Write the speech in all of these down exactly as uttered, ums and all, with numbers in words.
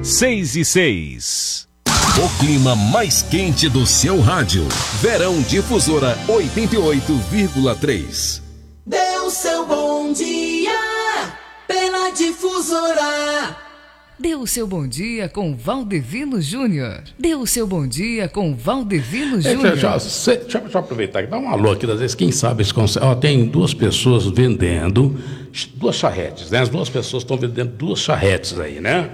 seis e seis. O clima mais quente do seu rádio. Verão Difusora oitenta e oito vírgula três. Dê o seu bom dia pela Difusora. Dê o seu bom dia com Valdevino Júnior. Dê o seu bom dia com Valdevino Júnior. É, deixa, deixa, deixa eu aproveitar e dar um alô aqui, às vezes, quem sabe eles conseguem. Ó, tem duas pessoas vendendo duas charretes, né? As duas pessoas estão vendendo duas charretes aí, né?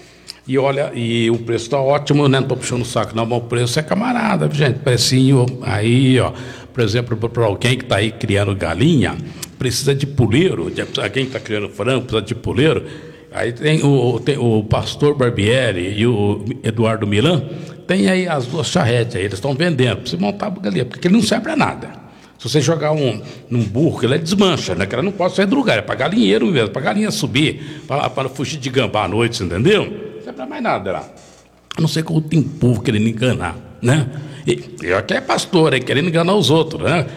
E olha, e o preço está ótimo, né? Não estou puxando o saco, não, mas o preço é camarada, gente. Precinho aí, ó. Por exemplo, para alguém que está aí criando galinha, precisa de puleiro. De, alguém que está criando frango, precisa de puleiro. Aí tem o, tem o pastor Barbieri e o Eduardo Milan, tem aí as duas charretes aí, eles estão vendendo, para você montar a galinha, porque ele não serve para nada. Se você jogar um num burro, ele desmancha, né? Que ela não pode sair do lugar, é para galinheiro mesmo, para galinha subir, para fugir de gambá à noite, entendeu? Não serve para mais nada lá. A não ser que tem povo querendo enganar, né? E eu aqui é pastor, é querendo enganar os outros, né?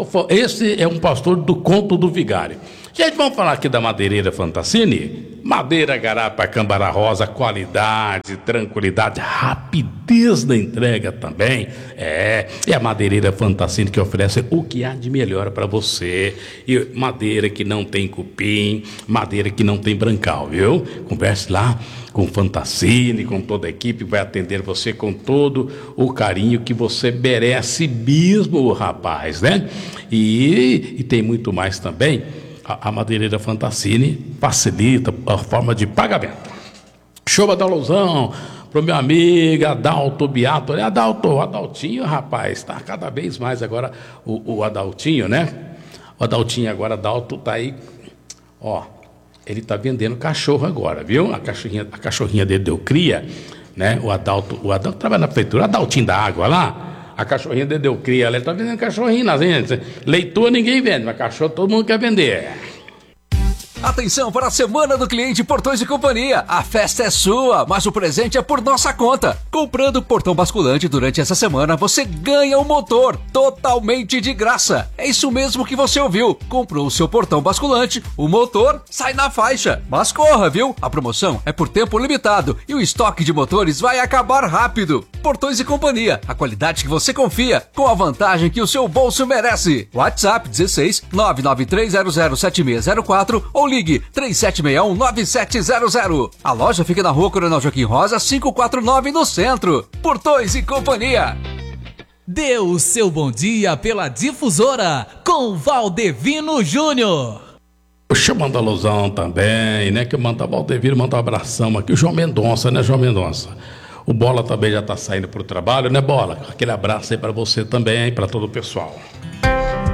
Esse é um pastor do Conto do Vigário. Gente, vamos falar aqui da Madeireira Fantassini? Madeira Garapa Cambará Rosa, qualidade, tranquilidade, rapidez na entrega também. É, é a Madeireira Fantassini que oferece o que há de melhor para você. E madeira que não tem cupim, madeira que não tem brancal, viu? Converse lá com o Fantassini, com toda a equipe, vai atender você com todo o carinho que você merece mesmo, rapaz, né? E, e tem muito mais também. A Madeireira Fantassini facilita a forma de pagamento. Show da alusão pro meu amigo Adalto Beato. Adalto, o Adaltinho, rapaz, tá cada vez mais agora o, o Adaltinho, né? O Adaltinho agora, Adalto tá aí, ó, ele tá vendendo cachorro agora, viu? A cachorrinha, a cachorrinha dele deu cria, né? O Adalto, o Adalto trabalha na prefeitura, o Adaltinho da água lá. A cachorrinha dele deu cria, ele está vendendo cachorrinho nas vendas. Leitor ninguém vende, mas cachorro todo mundo quer vender. Atenção para a Semana do Cliente Portões e Companhia. A festa é sua, mas o presente é por nossa conta. Comprando portão basculante durante essa semana, você ganha o motor totalmente de graça. É isso mesmo que você ouviu. Comprou o seu portão basculante, o motor sai na faixa. Mas corra, viu? A promoção é por tempo limitado e o estoque de motores vai acabar rápido. Portões e Companhia, a qualidade que você confia, com a vantagem que o seu bolso merece. WhatsApp dezesseis nove nove três zero zero sete seis zero quatro ou ligue três sete seis um nove sete zero zero. A loja fica na Rua Coronel Joaquim Rosa, quinhentos e quarenta e nove, no centro. Portões e Companhia. Dê o seu bom dia pela Difusora com Valdevino Júnior. Chamando a alusão também, né? Que eu mando a Valdevino, mando um abração aqui. O João Mendonça, né, João Mendonça? O Bola também já tá saindo pro trabalho, né, Bola? Aquele abraço aí para você também, para todo o pessoal.